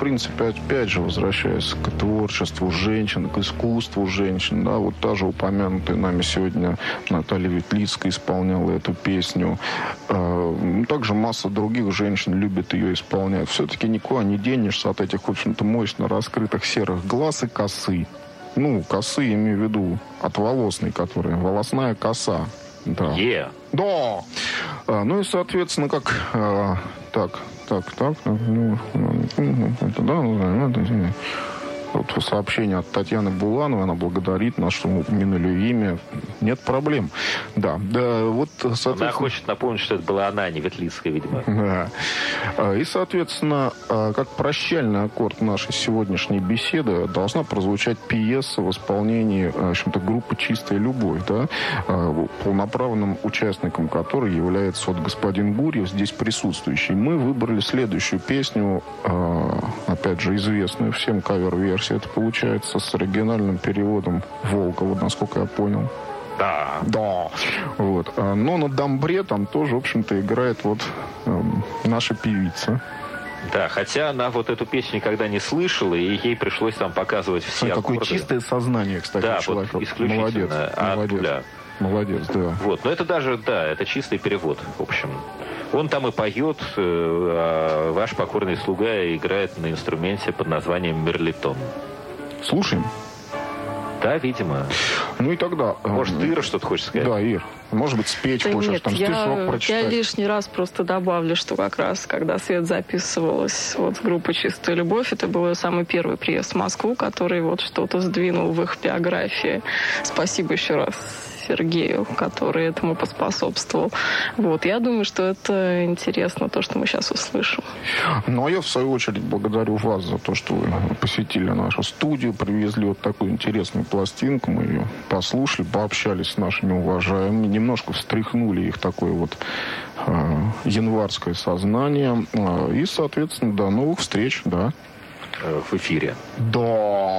принципе, опять же, возвращаясь к творчеству женщин, к искусству женщин, да, вот та же упомянутая нами сегодня Наталья Ветлицкая исполняла эту песню. Также масса других женщин любит ее исполнять. Все-таки никуда не денешься от этих, в общем-то, мощно раскрытых серых глаз и косы. Ну, косы, имею в виду, от волосной, которая, волосная коса. Да. Да. Ну и, соответственно, как... Так. Вот сообщение от Татьяны Булановой, она благодарит нас, что мы упомянули ее имя. Нет проблем. Да, вот, соответственно... Она хочет напомнить, что это была она, не Ветлицкая, видимо. Да. И, соответственно, как прощальный аккорд нашей сегодняшней беседы должна прозвучать пьеса в исполнении, в общем-то, группы «Чистая любовь», да, полноправным участником которой является вот господин Гурьев, здесь присутствующий. Мы выбрали следующую песню, опять же, известную всем, кавер-версию. Это получается с оригинальным переводом Волкова, насколько я понял. Да. Вот. Но на дамбре там тоже, в общем-то, играет вот наша певица. Да, хотя она вот эту песню никогда не слышала, и ей пришлось там показывать все аккорды. Какое чистое сознание, кстати, да, человека. Вот исключительно. Молодец, да. Вот, но это даже, да, это чистый перевод, в общем. Он там и поет, а ваш покорный слуга играет на инструменте под названием мерлитон. Слушаем? Да, видимо. Ну и тогда... Может, ты, Ира, что-то хочешь сказать? Да, Ир. Может быть, спеть хочешь, нет, там стишок прочитать. Я лишний раз просто добавлю, что как раз, когда Свет записывалась, вот группа «Чистая любовь», это был самый первый приезд в Москву, который вот что-то сдвинул в их биографии. Спасибо еще раз Сергею, который этому поспособствовал. Вот, я думаю, что это интересно, то, что мы сейчас услышим. Ну, а я, в свою очередь, благодарю вас за то, что вы посетили нашу студию, привезли вот такую интересную пластинку, мы ее послушали, пообщались с нашими уважаемыми, немножко встряхнули их такое вот январское сознание. И, соответственно, до новых встреч, да. В эфире. Да.